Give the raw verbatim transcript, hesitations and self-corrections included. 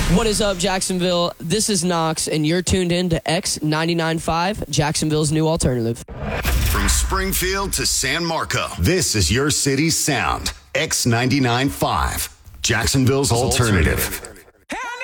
What is up, Jacksonville? This is Knox, and you're tuned in to X ninety-nine point five, Jacksonville's new alternative. From Springfield to San Marco, this is your city's sound. X ninety-nine point five, Jacksonville's alternative.